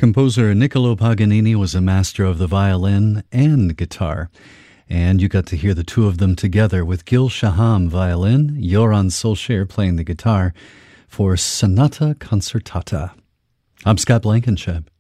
Composer Niccolo Paganini was a master of the violin and guitar, and you got to hear the two of them together with Gil Shaham violin, Joran Solskjaer playing the guitar for Sonata Concertata. I'm Scott Blankenship.